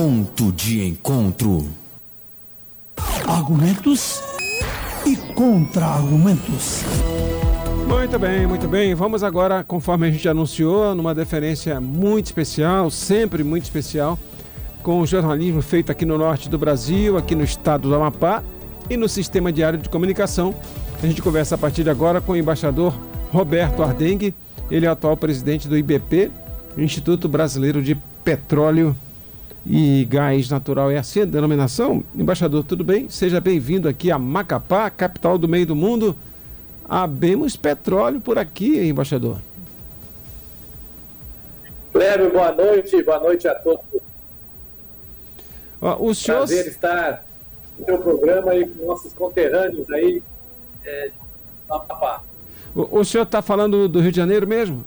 Ponto de encontro. Argumentos e contra-argumentos. Muito bem. Vamos agora, conforme a gente anunciou, numa deferência muito especial, sempre muito especial, com o jornalismo feito aqui no norte do Brasil, aqui no estado do Amapá e no Sistema Diário de Comunicação. A gente conversa a partir de agora com o embaixador Roberto Ardengue. Ele é o atual presidente do IBP, Instituto Brasileiro de Petróleo e Gás Natural. É assim a denominação? Embaixador, tudo bem? Seja bem-vindo aqui a Macapá, capital do meio do mundo. Habemos petróleo por aqui, embaixador. Cléber, boa noite a todos. O senhor... Prazer estar no seu programa aí com nossos conterrâneos aí no Amapá. O senhor está falando do Rio de Janeiro mesmo?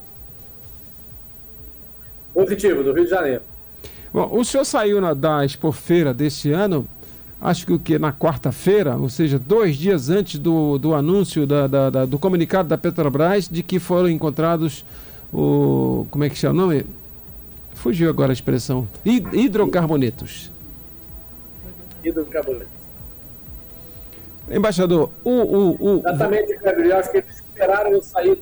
Positivo, do Rio de Janeiro. Bom, o senhor saiu da Expofeira desse ano, acho que na quarta-feira, ou seja, 2 dias antes do anúncio do comunicado da Petrobras de que foram encontrados como é que chama o nome? Fugiu agora a expressão. Hidrocarbonetos. Hidrocarbonetos. Embaixador, Exatamente, Cléber, eu acho que eles esperaram eu sair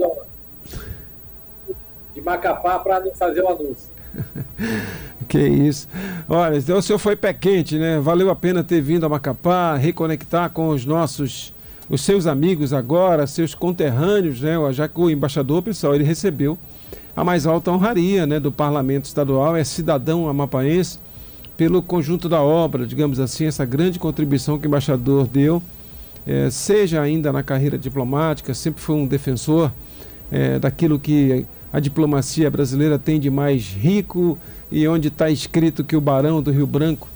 de Macapá para não fazer o anúncio. Que isso. Olha, então o senhor foi pé quente, né? Valeu a pena ter vindo a Macapá, reconectar com os seus amigos agora, seus conterrâneos, né? Já que o embaixador, pessoal, ele recebeu a mais alta honraria, né, do Parlamento Estadual, é cidadão amapaense, pelo conjunto da obra, digamos assim, essa grande contribuição que o embaixador deu, seja ainda na carreira diplomática, sempre foi um defensor daquilo que a diplomacia brasileira tem de mais rico e onde está escrito que o Barão do Rio Branco